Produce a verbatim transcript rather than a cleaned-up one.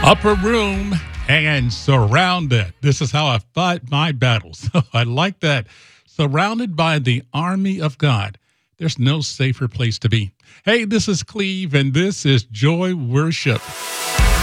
Upper room and surrounded. This is how I fight my battles. I like that. Surrounded by the army of God. There's no safer place to be. Hey, this is Cleve, and this is Joy Worship.